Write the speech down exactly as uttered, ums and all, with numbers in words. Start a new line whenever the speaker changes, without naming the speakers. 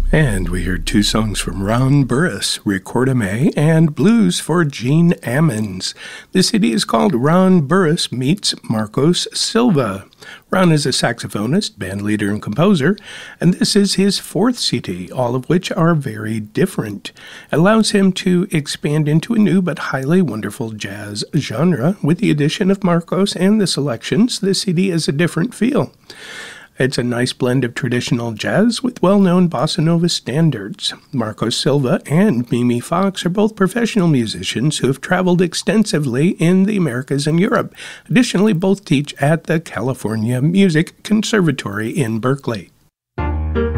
And we heard two songs from Ron Burrus, Recorda Me, and Blues for Gene Ammons. The C D is called Ron Burrus Meets Marcos Silva. Ron is a saxophonist, bandleader, and composer, and this is his fourth C D, all of which are very different. It allows him to expand into a new but highly wonderful jazz genre. With the addition of Marcos and the selections, the C D has a different feel. It's a nice blend of traditional jazz with well-known bossa nova standards. Marcos Silva and Mimi Fox are both professional musicians who have traveled extensively in the Americas and Europe. Additionally, both teach at the California Music Conservatory in Berkeley.